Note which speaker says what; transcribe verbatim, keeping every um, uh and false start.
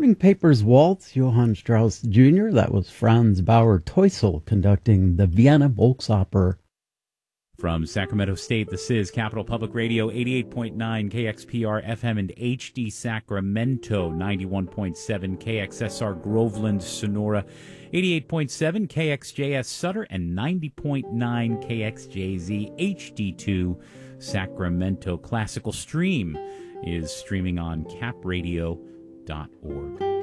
Speaker 1: Morning Papers Waltz, Johann Strauss Junior That was Franz Bauer Teusel conducting the Vienna Volksoper.
Speaker 2: From Sacramento State, this is Capital Public Radio, eighty-eight point nine K X P R F M and H D Sacramento, ninety-one point seven K X S R Groveland, Sonora, eighty-eight point seven K X J S Sutter, and ninety point nine K X J Z H D two Sacramento. Classical Stream is streaming on cap radio dot org.